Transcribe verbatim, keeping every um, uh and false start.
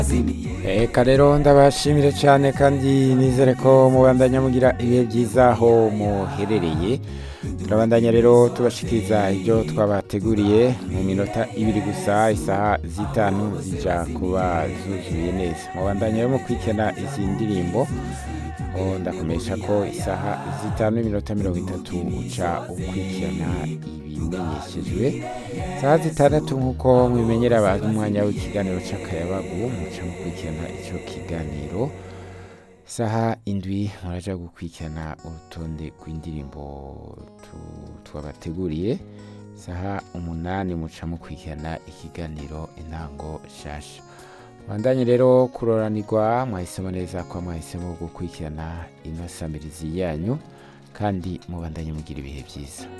Eka rero ndabashimire cyane kandi nizere ko mubandanya mugira ibihe byiza aho muherereye. Turabandanya rero tubashikiriza ibyo twabateguriye mu minota ibiri gusa, isaha zitanu zija kuba zuzuye neza. Mubandanya rero mukwikena izi ndirimbo, oh, ndakomesha ko isaha zitanu n'iminota mirongo itatu uca ukwikirana ibimenyeshejwe. Isaha zitandatu nk'uko mwimenyera abantu umwanya w'ikiganiro c'akayabagu muca mukurikirana ico kiganiro. Isaha indwi muraja gukurikirana urutonde rw'indirimbo tu- twabateguriye. Isaha umunani muca mukurikirana ikiganiro intango shasha. Bandanye rero kuroranirwa, mwahisemo neza ko mwahisemo gukurikirana ino samirizi yanyu kandi mubandanye mugira ibihe byiza.